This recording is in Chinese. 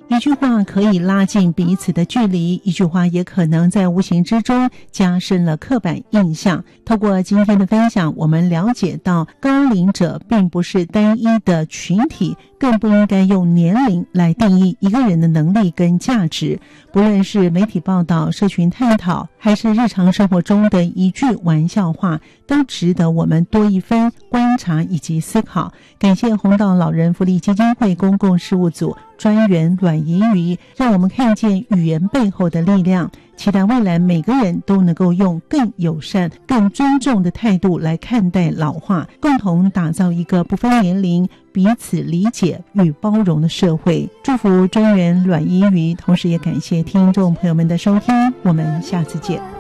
一句话可以拉近彼此的距离，一句话也可能在无形之中加深了刻板印象。透过今天的分享，我们了解到高龄者并不是单一的群体，更不应该用年龄来定义一个人的能力跟价值。不论是媒体报道、社群探讨，还是日常生活中的一句玩笑话，都值得我们多一分观察以及思考。感谢弘道老人福利基金会公共事务组专员阮怡瑜，让我们看见语言背后的力量，期待未来每个人都能够用更友善、更尊重的态度来看待老化，共同打造一个不分年龄、彼此理解与包容的社会。祝福专员阮怡瑜，同时也感谢听众朋友们的收听，我们下次见。